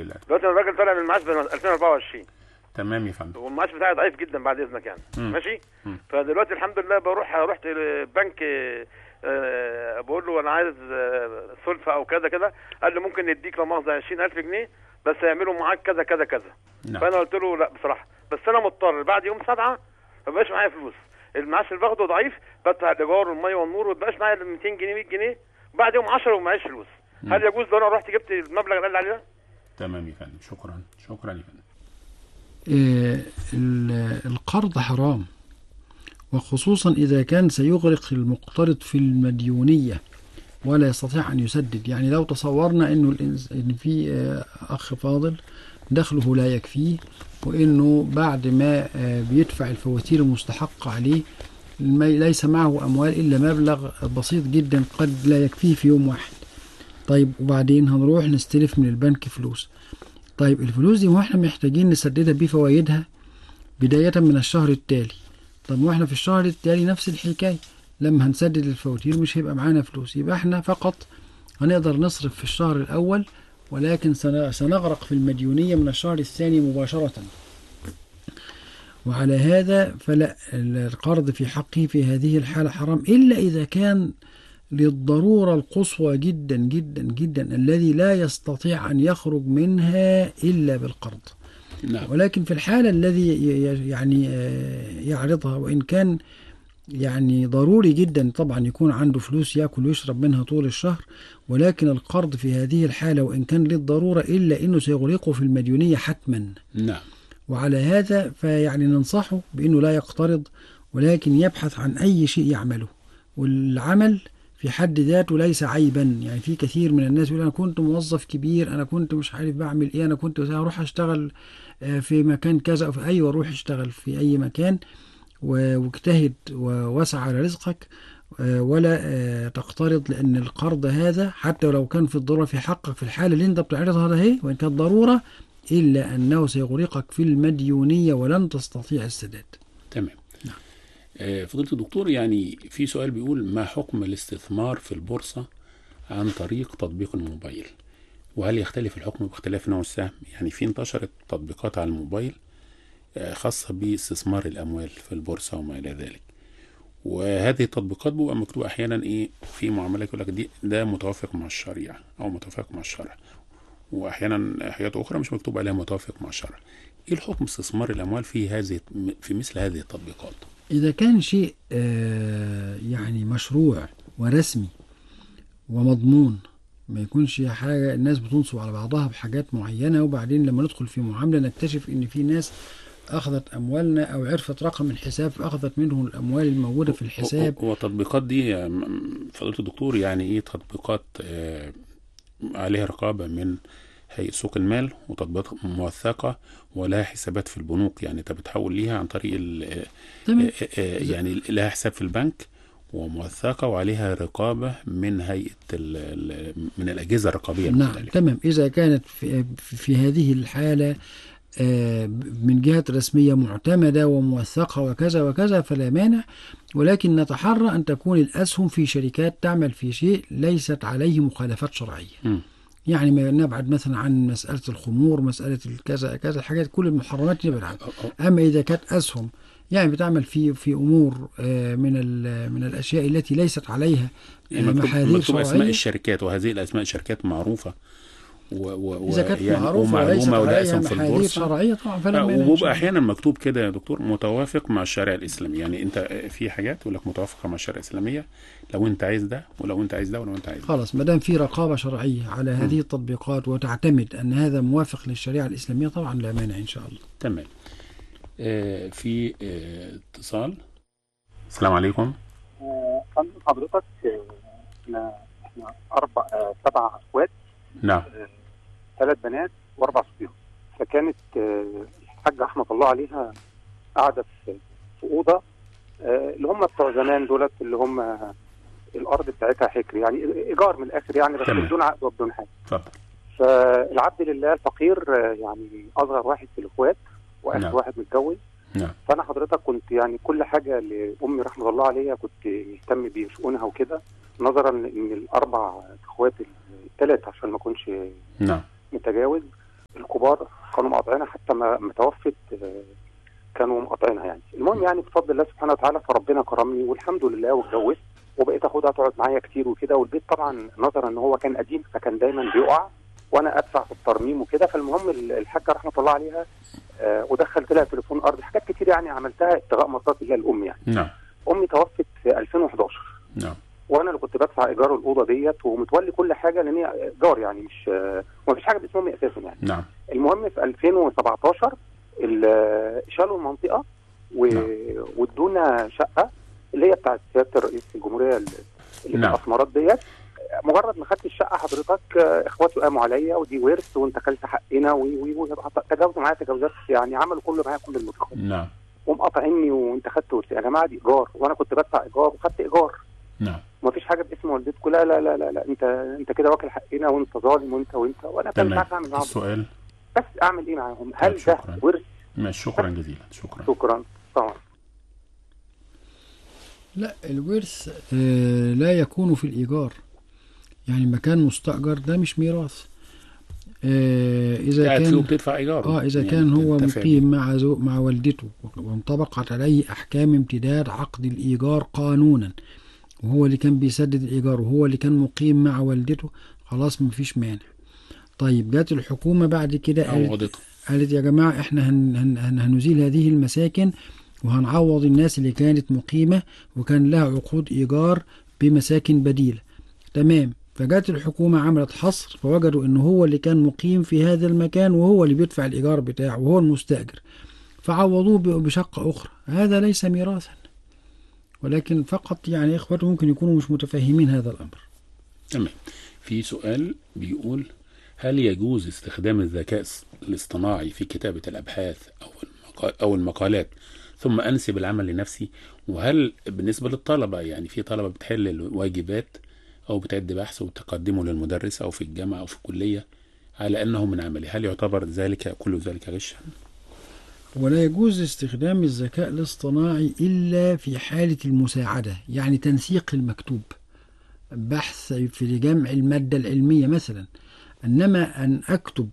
لله. دلوقتي الراجل طالع من المعاش ب 2024. تمام يا فندم. والمعاش بتاعي ضعيف جدا بعد اذنك يعني. ماشي. فدلوقتي الحمد لله رحت البنك، بقول له انا عايز سلفه او كذا كده. قال لي ممكن نديك لا مؤاخذه 20,000 جنيه بس يعملوا معاك كذا كذا كذا. نعم. فانا قلت له لا بصراحه، بس انا مضطر بعد يوم 7 ما بقاش معايا فلوس. المعاش اللي باخده ضعيف، بدفع الايجار والميه والنور وما بقاش معايا 200 جنيه 100 جنيه بعد يوم 10 ومعيش فلوس. هل يجوز لو انا رحت جبت المبلغ اللي قال عليه ده؟ تمام يا فندم. شكرا يا فندم. القرض حرام، وخصوصا إذا كان سيغرق المقترض في المديونية ولا يستطيع أن يسدد. يعني لو تصورنا إن في أخ فاضل دخله لا يكفيه، وإنه بعد ما بيدفع الفواتير المستحقة عليه ليس معه أموال إلا مبلغ بسيط جدا قد لا يكفيه في يوم واحد. طيب وبعدين هنروح نستلف من البنك فلوس. طيب الفلوس دي واحنا محتاجين نسددها بفوائدها بداية من الشهر التالي. طب واحنا في الشهر التالي نفس الحكاية، لما هنسدد الفواتير مش هيبقى معانا فلوس، يبقى احنا فقط هنقدر نصرف في الشهر الأول، ولكن سنغرق في المديونية من الشهر الثاني مباشرة. وعلى هذا فلا، القرض في حقه في هذه الحالة حرام، إلا إذا كان للضرورة القصوى جدا جدا جدا الذي لا يستطيع أن يخرج منها إلا بالقرض. نعم. ولكن في الحالة الذي يعني يعرضها، وإن كان يعني ضروري جدا طبعا يكون عنده فلوس يأكل ويشرب منها طول الشهر، ولكن القرض في هذه الحالة وإن كان للضرورة إلا أنه سيغرقه في المديونية حتما. نعم. وعلى هذا فيعني ننصحه بأنه لا يقترض، ولكن يبحث عن أي شيء يعمله. والعمل في حد ذاته ليس عيبا. يعني في كثير من الناس يقول أنا كنت موظف كبير، أنا كنت مش عارف بعمل إيه، أنا كنت أروح أشتغل في مكان كذا أو في أيوة روح اشتغل في أي مكان واجتهد ووسع على رزقك، ولا تقترض، لأن القرض هذا حتى ولو كان في الضرورة في حقك في الحالة اللي أنت بتعرضها ده هي، وإن كانت ضرورة، إلا أنه سيغرقك في المديونية ولن تستطيع السداد. تمام. فضيلة الدكتور، يعني في سؤال بيقول ما حكم الاستثمار في البورصة عن طريق تطبيق الموبايل، وهل يختلف الحكم باختلاف نوع السهم؟ يعني في انتشرت تطبيقات على الموبايل خاصة باستثمار الأموال في البورصة وما إلى ذلك، وهذه التطبيقات بيبقى مكتوب أحيانا في معاملات يقول لك ده متوافق مع الشريعة أو متوافق مع الشرع، وأحيانا حاجات أخرى مش مكتوب عليها متوافق مع الشرع. إيه الحكم استثمار الأموال في مثل هذه التطبيقات؟ إذا كان شيء يعني مشروع ورسمي ومضمون، ما يكونش حاجة الناس بتنصب على بعضها بحاجات معينة، وبعدين لما ندخل في معاملة نكتشف إن في ناس أخذت أموالنا أو عرفت رقم الحساب فأخذت منه الأموال الموجودة في الحساب. والتطبيقات دي فضيلة الدكتور يعني إيه تطبيقات عليها رقابة من هيئة سوق المال، وتطبيقات موثقة ولها حسابات في البنوك، يعني انت بتحول ليها عن طريق يعني لها حساب في البنك وموثقة وعليها رقابة من هيئة من الأجهزة الرقابية المختلفة. نعم تمام. إذا كانت في هذه الحالة من جهة رسمية معتمدة وموثقة وكذا وكذا فلا مانع، ولكن نتحرى أن تكون الأسهم في شركات تعمل في شيء ليست عليه مخالفات شرعية. يعني ما نبعد مثلا عن مسألة الخمور، مسألة الكذا كذا، الحاجات كل المحرمات نبعد عنها. أما إذا كانت أسهم يعني بتعمل في أمور من الأشياء التي ليست عليها محاذير شرعية، أسماء الشركات، وهذه الأسماء الشركات معروفة إذا كانت يعني معروفة وليست عليها في محاذير شرعية طبعا فلا مانع. وبيبقى أحيانا مكتوب كده يا دكتور متوافق مع الشريعة الإسلامية، يعني أنت في حاجات يقول لك متوافقة مع الشريعة الإسلامية لو أنت عايز ده، ولو أنت عايز ده، ولو أنت عايز ده. خلاص ما دام في رقابة شرعية على هذه التطبيقات وتعتمد أن هذا موافق للشريعة الإسلامية طبعا لا مانع إن شاء الله. تمام. في اتصال. السلام عليكم. حضرتك احنا 7 اخوات. نعم. 3 بنات و4 صبيان. فكانت الحاجة رحمة الله عليها قاعدة في أوضة اللي هم بتوع زمان دولت، اللي هم الأرض بتاعتها حكر، يعني إيجار من الآخر يعني، بس بدون عقد وبدون حاجة. فالعبد لله الفقير يعني أصغر واحد في الإخوات وآخر واحد متجوز. نعم. فأنا حضرتك كنت يعني كل حاجة لأمي رحمة الله عليها كنت مهتم بشؤونها وكده، نظرا إن ال4 إخوات ال3 عشان ما أكونش متجاوز، الكبار كانوا مقاطعينها، حتى ما توفت كانوا مقاطعينها يعني. المهم يعني بفضل الله سبحانه وتعالى فربنا كرمني والحمد لله، واتجوزت وبقيت اخدها تقعد معايا كتير وكده. والبيت طبعا نظرا ان هو كان قديم فكان دايما بيقع وانا ادفع في الترميم وكده. فالمهم الحاجه رحمه الله عليها ودخلت لها تليفون ارضي، حاجات كتير يعني عملتها ابتغاء مرضات الله الام يعني. نعم. امي توفت في 2011. نعم. وانا اللي كنت بدفع ايجار الاوضه ديت ومتولي كل حاجه، لان هي ايجار يعني مش ما فيش حاجه باسم امي اساسا يعني. نعم. المهم في 2017 شالوا المنطقه وادونا شقه اللي هي بتاعت سياده الرئيس الجمهوريه اللي في الاسمرات ديت. مجرد ما خدت الشقه حضرتك اخواتي قاموا عليا ودي ورث وانت كلت حقنا وتجاوزوا معايا تجاوزات يعني، عملوا كله معايا كل المتخصص. نعم. ومقاطعيني وانت خدت ورث. يا جماعه دي ايجار وانا كنت بدفع ايجار وخدت ايجار. نعم. ما فيش حاجه باسم والدتكم. لا لا لا لا, لا. انت كده واكل حقنا وانت ظالم وانت وانا مش عارف اعمل معاهم. السؤال بس اعمل ايه معاهم؟ هل ده ورث؟ ماشي، شكرا جزيلا. شكرا طبعا. لا، الورث لا يكون في الإيجار، يعني مكان مستأجر ده مش ميراث. إذا كان بتدفع إيجار إذا يعني كان هو مقيم مع والدته وانطبقت عليه أحكام امتداد عقد الإيجار قانونا، وهو اللي كان بيسدد الإيجار وهو اللي كان مقيم مع والدته، خلاص مفيش مانع. طيب جات الحكومة بعد كده قالت يا جماعة احنا هنزيل هذه المساكن وهنعوض الناس اللي كانت مقيمة وكان لها عقود إيجار بمساكن بديلة. تمام. فجات الحكومة عملت حصر فوجدوا انه هو اللي كان مقيم في هذا المكان وهو اللي بيدفع الإيجار بتاعه وهو المستأجر، فعوضوه بشقة أخرى. هذا ليس ميراثا، ولكن فقط يعني إخوته ممكن يكونوا مش متفاهمين هذا الأمر. تمام. في سؤال بيقول: هل يجوز استخدام الذكاء الاصطناعي في كتابة الأبحاث أو المقالات ثم أنسب العمل لنفسي؟ وهل بالنسبة للطلبة، يعني في طلبة بتحل الواجبات أو بتعد بحث وتقدمه للمدرس أو في الجامعة أو في الكلية على أنه من عملي، هل يعتبر كل ذلك غشا؟ ولا يجوز استخدام الذكاء الاصطناعي إلا في حالة المساعدة، يعني تنسيق المكتوب، بحث في جمع المادة العلمية مثلا. إنما أن أكتب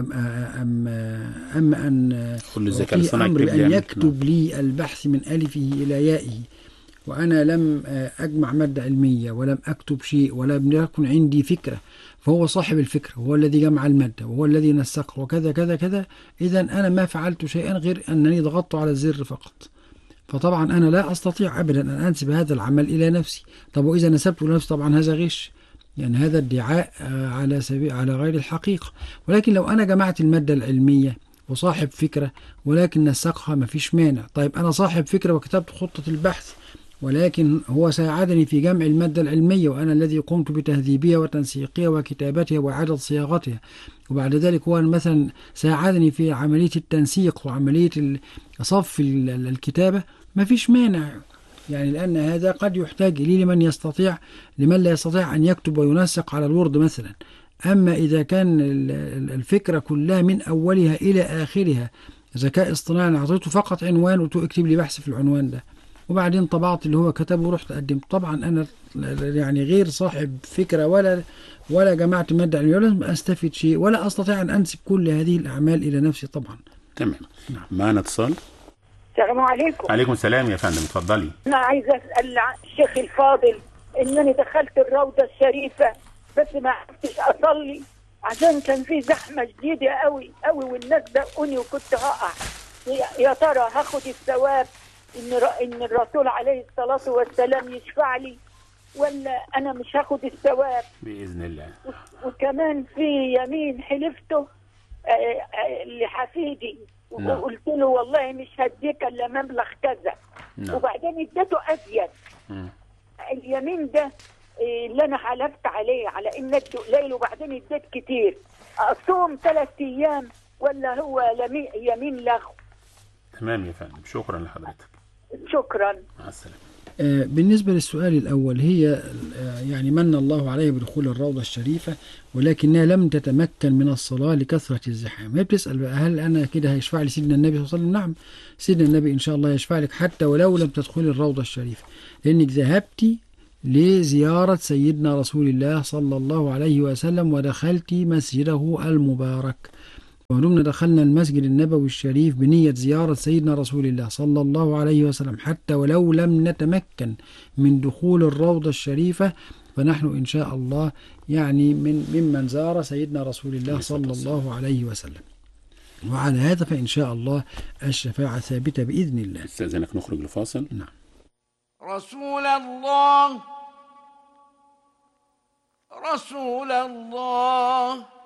أما أن أمر أن يكتب لي البحث من ألفه إلى يائه وأنا لم أجمع مادة علمية ولم أكتب شيء ولم يكن عندي فكرة، فهو صاحب الفكرة هو الذي جمع المادة وهو الذي نسقه وكذا كذا كذا، إذا أنا ما فعلت شيئا غير أنني ضغطت على الزر فقط. فطبعا أنا لا أستطيع أبدا أن أنسب هذا العمل إلى نفسي. طب وإذا نسبته لنفسي طبعا هذا غش، يعني هذا ادعاء على غير الحقيقة. ولكن لو أنا جمعت المادة العلمية وصاحب فكرة ولكن نسقها ما فيش مانع. طيب أنا صاحب فكرة وكتبت خطة البحث ولكن هو ساعدني في جمع المادة العلمية وأنا الذي قمت بتهذيبها وتنسيقها وكتابتها وإعادة صياغتها، وبعد ذلك هو مثلا ساعدني في عملية التنسيق وعملية صف الكتابة، ما فيش مانع، يعني لأن هذا قد يحتاج إليه لمن لا يستطيع أن يكتب وينسق على الوورد مثلا. أما إذا كان الفكرة كلها من أولها إلى آخرها ذكاء اصطناعي، أعطيته فقط عنوان وقلت اكتب لي بحث في العنوان ده وبعدين طبعت اللي هو كتبه ورحت قدمت، طبعا أنا يعني غير صاحب فكرة ولا جمعت مادة علمية ولا أستفيد شيء ولا أستطيع أن أنسب كل هذه الأعمال إلى نفسي طبعا. تمام. نعم. معنا اتصال. السلام عليكم. عليكم السلام يا فندم، اتفضلي. أنا عايزة أسأل الشيخ الفاضل إنني دخلت الروضة الشريفة بس ما عرفتش أصلي عشان كان في زحمة شديدة قوي قوي والناس دقوني وكنت هقع. يا ترى هاخد الثواب إن الرسول عليه الصلاة والسلام يشفع لي ولا أنا مش هاخد الثواب بإذن الله؟ وكمان في يمين حلفته لحفيدي وقلت له والله مش هديك الا مبلغ كذا. نعم. وبعدين اديته ازيد. اليمين ده اللي انا حلفت عليه على ان ادي قليل وبعدين اديت كتير، اصوم 3 ايام ولا هو يمين لغو؟ تمام يا فندم، شكرا لحضرتك. شكرا، مع السلامه. بالنسبة للسؤال الأول، هي يعني من الله عليه بدخول الروضة الشريفة ولكنها لم تتمكن من الصلاة لكثرة الزحام. هي بتسأل بقى هل أنا كده هيشفع لي سيدنا النبي صلى الله عليه وسلم؟ نعم، سيدنا النبي إن شاء الله يشفع لك حتى ولو لم تدخل الروضة الشريفة، لأنك ذهبتي لزيارة سيدنا رسول الله صلى الله عليه وسلم ودخلت مسجده المبارك، ودمنا دخلنا المسجد النبوي الشريف بنية زيارة سيدنا رسول الله صلى الله عليه وسلم، حتى ولو لم نتمكن من دخول الروضة الشريفة، فنحن إن شاء الله يعني ممن زار سيدنا رسول الله صلى الله عليه وسلم. وعلى هذا فإن شاء الله الشفاعة ثابتة بإذن الله. استاذنك نخرج لفاصل. نعم. رسول الله رسول الله